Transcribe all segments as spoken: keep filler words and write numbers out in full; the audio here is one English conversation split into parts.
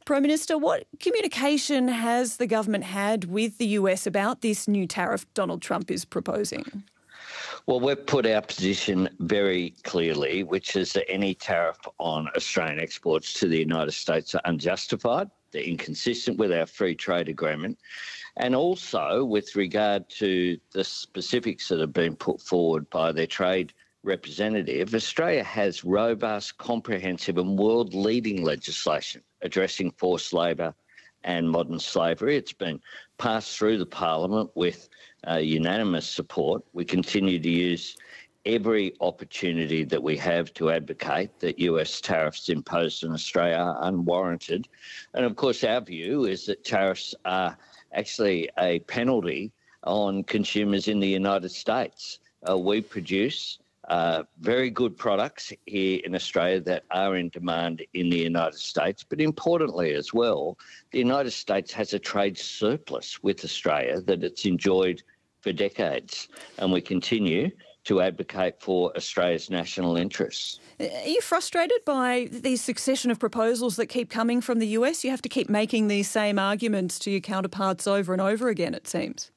Prime Minister, what communication has the government had with the U S about this new tariff Donald Trump is proposing? Well, we've put our position very clearly, which is that any tariff on Australian exports to the United States are unjustified. They're inconsistent with our free trade agreement. And also with regard to the specifics that have been put forward by their trade representative, Australia has robust, comprehensive and world-leading legislation addressing forced labour and modern slavery. It's been passed through the Parliament with uh, unanimous support. We continue to use every opportunity that we have to advocate that U S tariffs imposed on Australia are unwarranted. And of course, our view is that tariffs are actually a penalty on consumers in the United States. Uh, we produce Uh, very good products here in Australia that are in demand in the United States. But importantly as well, the United States has a trade surplus with Australia that it's enjoyed for decades. And we continue to advocate for Australia's national interests. Are you frustrated by the succession of proposals that keep coming from the U S? You have to keep making these same arguments to your counterparts over and over again, it seems.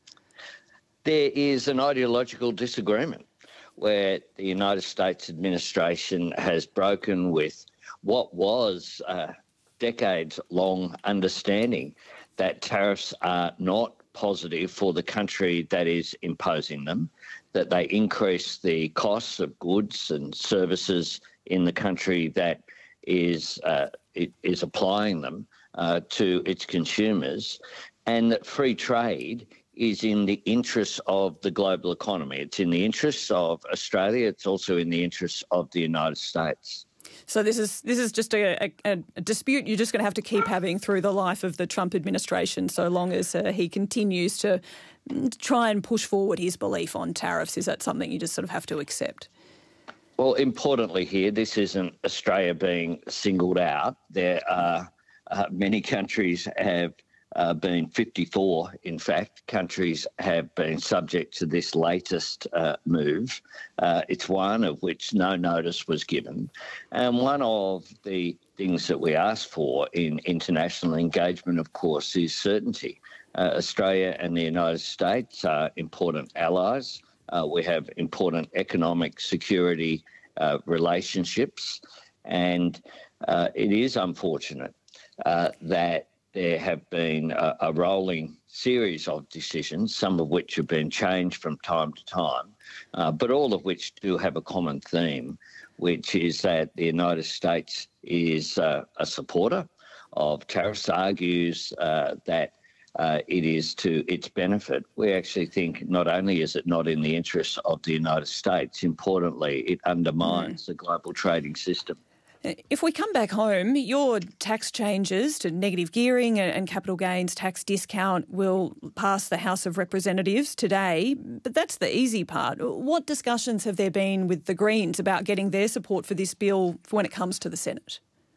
There is an ideological disagreement where the United States administration has broken with what was a decades-long understanding that tariffs are not positive for the country that is imposing them, that they increase the costs of goods and services in the country that is, uh, is applying them uh, to its consumers, and that free trade is in the interests of the global economy. It's in the interests of Australia. It's also in the interests of the United States. So this is this is just a, a, a dispute you're just going to have to keep having through the life of the Trump administration so long as uh, he continues to try and push forward his belief on tariffs. Is that something you just sort of have to accept? Well, importantly here, this isn't Australia being singled out. There are uh, many countries have Uh, been fifty-four, in fact, countries have been subject to this latest uh, move. Uh, it's one of which no notice was given. And one of the things that we ask for in international engagement, of course, is certainty. Uh, Australia and the United States are important allies. Uh, we have important economic security uh, relationships. And uh, it is unfortunate uh, that there have been a, a rolling series of decisions, some of which have been changed from time to time, uh, but all of which do have a common theme, which is that the United States is uh, a supporter of tariffs, argues uh, that uh, it is to its benefit. We actually think not only is it not in the interests of the United States, importantly, it undermines mm. the global trading system. If we come back home, your tax changes to negative gearing and capital gains tax discount will pass the House of Representatives today, but that's the easy part. What discussions have there been with the Greens about getting their support for this bill when it comes to the Senate?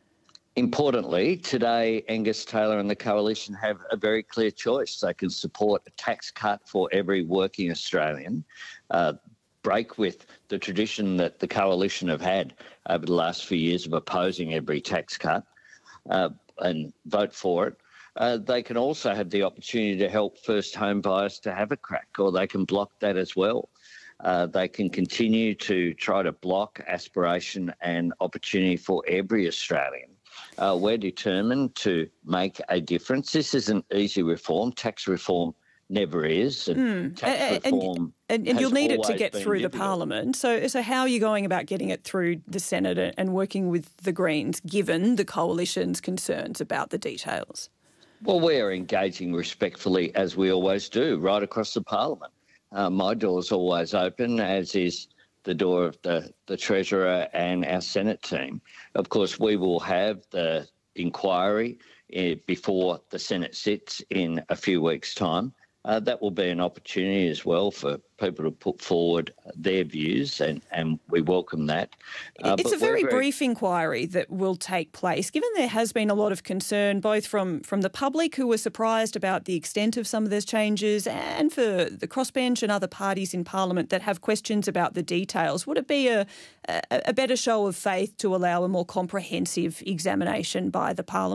Importantly, today Angus Taylor and the Coalition have a very clear choice. They can support a tax cut for every working Australian, uh, break with the tradition that the Coalition have had over the last few years of opposing every tax cut uh, and vote for it. Uh, they can also have the opportunity to help first home buyers to have a crack, or they can block that as well. Uh, they can continue to try to block aspiration and opportunity for every Australian. Uh, we're determined to make a difference. This isn't easy reform. Tax reform never is. And mm. tax reform and, and, and you'll need it to get through difficult. the Parliament. So, so how are you going about getting it through the Senate and working with the Greens, given the Coalition's concerns about the details? Well, we are engaging respectfully, as we always do, right across the Parliament. Uh, my door's always open, as is the door of the, the Treasurer and our Senate team. Of course, we will have the inquiry uh, before the Senate sits in a few weeks' time. Uh, that will be an opportunity as well for people to put forward their views, and, and we welcome that. Uh, it's a very, very brief inquiry that will take place, given there has been a lot of concern both from, from the public, who were surprised about the extent of some of those changes, and for the crossbench and other parties in Parliament that have questions about the details. Would it be a, a, a better show of faith to allow a more comprehensive examination by the Parliament?